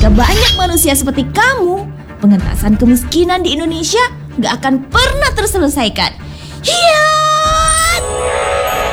Jika banyak manusia seperti kamu, pengentasan kemiskinan di Indonesia gak akan pernah terselesaikan. Hiya!